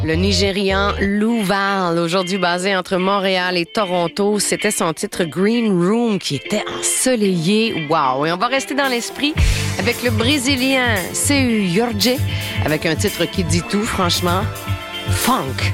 Le Nigérian Lou Val, aujourd'hui basé entre Montréal et Toronto, c'était son titre Green Room qui était ensoleillé. Wow! Et on va rester dans l'esprit avec le Brésilien Seu Jorge avec un titre qui dit tout, franchement, Funk.